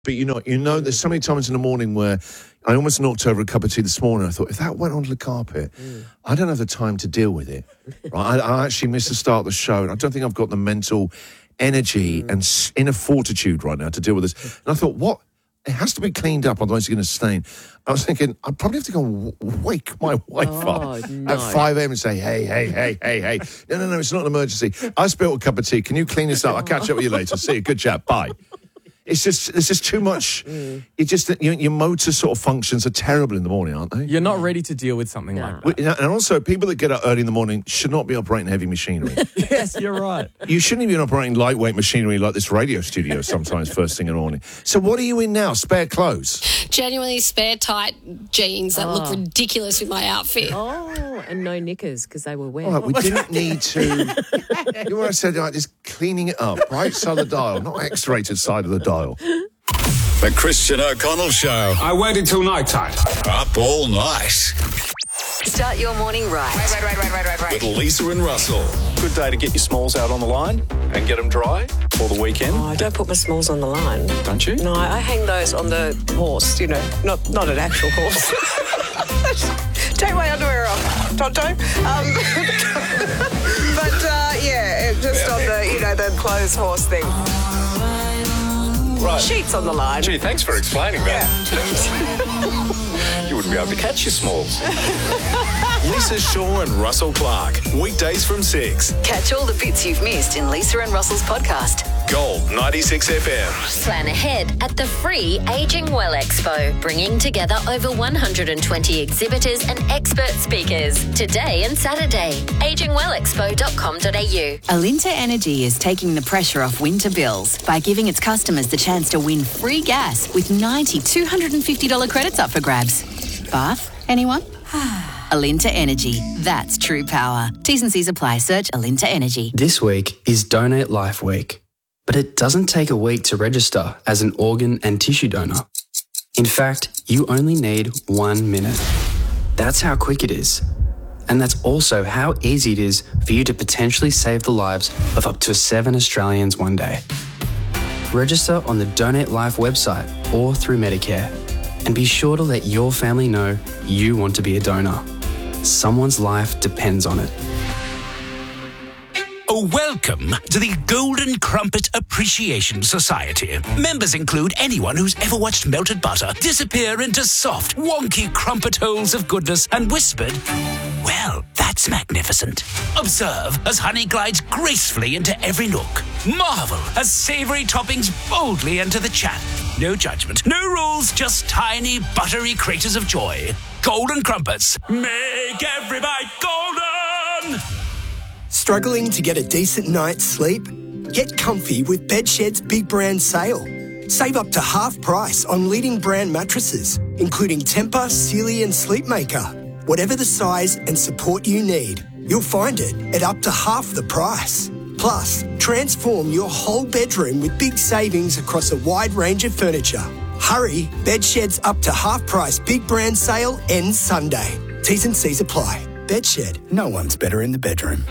But you know, there's so many times in the morning where I almost knocked over a cup of tea this morning. I thought, if that went onto the carpet, I don't have the time to deal with it. Right? I actually missed the start of the show, and I don't think I've got the mental energy and inner fortitude right now to deal with this. And I thought, what? It has to be cleaned up, otherwise it's going to stain. I was thinking, I probably have to go and wake my wife up at 5 a.m. and say, hey. No, it's not an emergency. I spilled a cup of tea. Can you clean this up? I'll catch up with you later. See you. Good chat. Bye. It's just too much. It just your motor sort of functions are terrible in the morning, aren't they? You're not ready to deal with something like that. And also, people that get up early in the morning should not be operating heavy machinery. Yes, you're right. You shouldn't even be operating lightweight machinery like this radio studio sometimes first thing in the morning. So what are you in now? Spare clothes? Genuinely spare tight jeans that look ridiculous with my outfit. Oh, and no knickers because they were wet. All right, we didn't need to. You know what I said? Like, just cleaning it up, right side of the dial, not X-rated side of the dial. The Christian O'Connell Show. I waited till night time. Up all night. Start your morning right. Right. With Lisa and Russell. Good day to get your smalls out on the line and get them dry for the weekend. Oh, I don't put my smalls on the line. Don't you? No, I hang those on the horse, not an actual horse. Take my underwear off, Tonto. Just on the, the clothes horse thing. Right. Sheets on the line. Gee, thanks for explaining that. You wouldn't be able to catch your smalls. Lisa Shaw and Russell Clark. Weekdays from 6. Catch all the bits you've missed in Lisa and Russell's podcast. Gold 96 FM. Plan ahead at the free Aging Well Expo, bringing together over 120 exhibitors and expert speakers today and Saturday. agingwellexpo.com.au. Alinta Energy is taking the pressure off winter bills by giving its customers the chance to win free gas with 90 $250 credits up for grabs. Bath? Anyone? Alinta Energy. That's true power. T's and C's apply. Search Alinta Energy. This week is Donate Life Week, but it doesn't take a week to register as an organ and tissue donor. In fact, you only need 1 minute. That's how quick it is. And that's also how easy it is for you to potentially save the lives of up to 7 Australians one day. Register on the Donate Life website or through Medicare. And be sure to let your family know you want to be a donor. Someone's life depends on it. Welcome to the Golden Crumpet Appreciation Society. Members include anyone who's ever watched melted butter disappear into soft, wonky crumpet holes of goodness and whispered, "Well, that's magnificent." Observe as honey glides gracefully into every nook. Marvel as savoury toppings boldly enter the chat. No judgment, no rules, just tiny, buttery craters of joy. Golden Crumpets. Make every bite golden! Struggling to get a decent night's sleep? Get comfy with Bedshed's big brand sale. Save up to half price on leading brand mattresses, including Tempur, Sealy and Sleepmaker. Whatever the size and support you need, you'll find it at up to half the price. Plus, transform your whole bedroom with big savings across a wide range of furniture. Hurry, Bedshed's up to half price big brand sale ends Sunday. T's and C's apply. Bedshed, no one's better in the bedroom.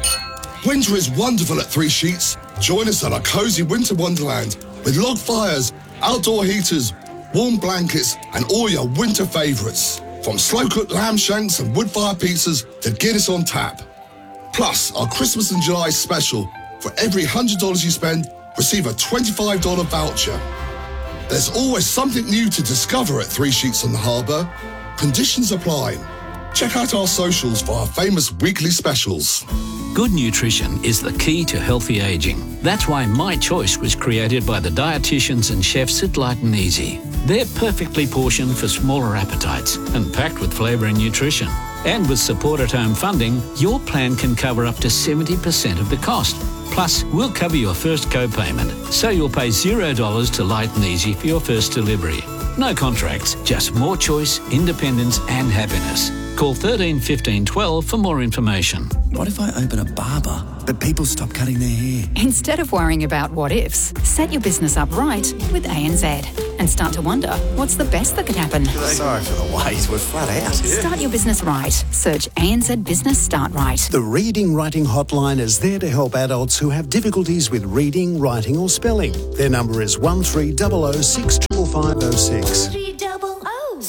Winter is wonderful at Three Sheets. Join us on a cosy winter wonderland with log fires, outdoor heaters, warm blankets and all your winter favourites. From slow-cooked lamb shanks and wood-fire pizzas to Guinness on tap. Plus, our Christmas in July special. For every $100 you spend, receive a $25 voucher. There's always something new to discover at Three Sheets on the Harbour. Conditions apply. Check out our socials for our famous weekly specials. Good nutrition is the key to healthy aging. That's why My Choice was created by the dietitians and chefs at Light and Easy. They're perfectly portioned for smaller appetites and packed with flavour and nutrition. And with support at home funding, your plan can cover up to 70% of the cost. Plus, we'll cover your first co-payment, so you'll pay $0 to Light and Easy for your first delivery. No contracts, just more choice, independence and happiness. Call 13 15 12 for more information. What if I open a barber, but people stop cutting their hair? Instead of worrying about what ifs, set your business up right with ANZ. and start to wonder what's the best that could happen. Sorry for the wait, we're flat out. Start your business right. Search ANZ Business Start Right. The Reading Writing Hotline is there to help adults who have difficulties with reading, writing or spelling. Their number is 1300 65506. 300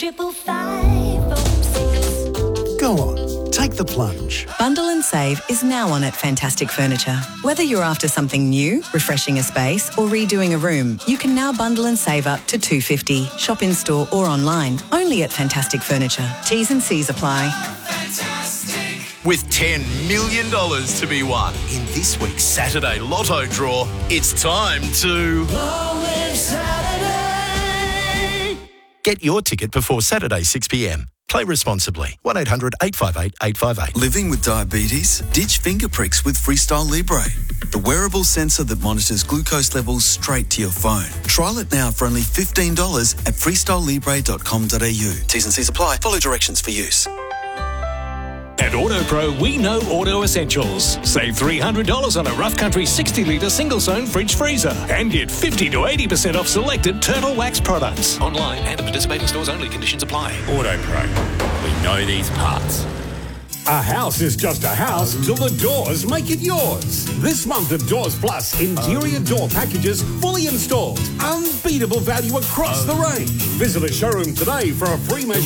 65506. Go on, take the plunge. Bundle and Save is now on at Fantastic Furniture. Whether you're after something new, refreshing a space or redoing a room, you can now bundle and save up to $250. Shop in store or online, only at Fantastic Furniture. T's and C's apply. With $10 million to be won in this week's Saturday Lotto draw, it's time to... Get your ticket before Saturday 6 p.m. Play responsibly. 1-800-858-858. Living with diabetes? Ditch finger pricks with Freestyle Libre, the wearable sensor that monitors glucose levels straight to your phone. Trial it now for only $15 at freestylelibre.com.au. T's and C's apply. Follow directions for use. At AutoPro, we know auto essentials. Save $300 on a Rough Country 60-litre single-zone fridge freezer and get 50 to 80% off selected Turtle Wax products. Online and at participating stores only. Conditions apply. AutoPro. We know these parts. A house is just a house till the doors make it yours. This month of Doors Plus, interior door packages fully installed. Unbeatable value across the range. Visit a showroom today for a free measure.